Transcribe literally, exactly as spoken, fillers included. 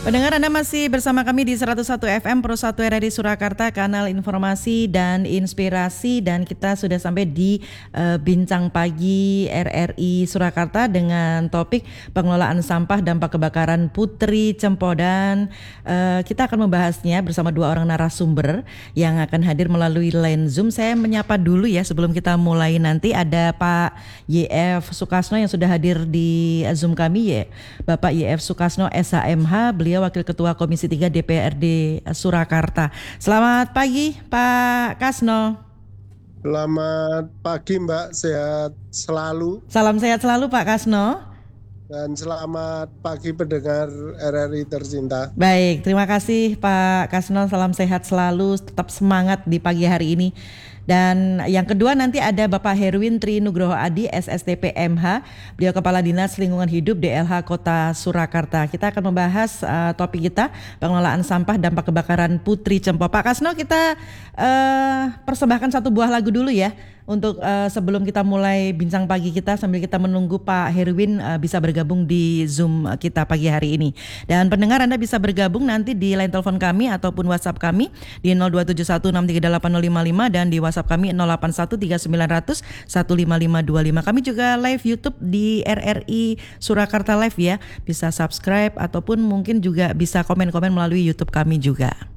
Pendengar, Anda masih bersama kami di seratus satu F M Pro satu R R I Surakarta, kanal informasi dan inspirasi, dan kita sudah sampai di uh, Bincang Pagi R R I Surakarta dengan topik pengelolaan sampah dampak kebakaran Putri Cempodan. Uh, kita akan membahasnya bersama dua orang narasumber yang akan hadir melalui line Zoom. Saya menyapa dulu ya sebelum kita mulai nanti. Ada Pak Y F Sukasno yang sudah hadir di Zoom kami ya. Bapak Y F Sukasno S H M H, beliau Wakil Ketua Komisi tiga D P R D Surakarta. Selamat pagi Pak Kasno. Selamat pagi Mbak, sehat selalu. Salam sehat selalu Pak Kasno. Dan selamat pagi pendengar R R I tercinta. Baik, terima kasih Pak Kasno, salam sehat selalu, tetap semangat di pagi hari ini. Dan yang kedua nanti ada Bapak Herwin Tri Nugroho Adi S S T P M H, beliau Kepala Dinas Lingkungan Hidup D L H Kota Surakarta. Kita akan membahas uh, topik kita, pengelolaan sampah dampak kebakaran Putri Cempo. Pak Kasno, kita uh, persembahkan satu buah lagu dulu ya untuk uh, sebelum kita mulai bincang pagi kita, sambil kita menunggu Pak Herwin uh, bisa bergabung di Zoom kita pagi hari ini. Dan pendengar, Anda bisa bergabung nanti di line telepon kami ataupun WhatsApp kami di nol dua tujuh satu enam tiga delapan nol lima lima dan di WhatsApp kami nol delapan satu tiga sembilan nol nol satu lima lima dua lima. Kami juga live YouTube di R R I Surakarta Live ya. Bisa subscribe ataupun mungkin juga bisa komen-komen melalui YouTube kami juga.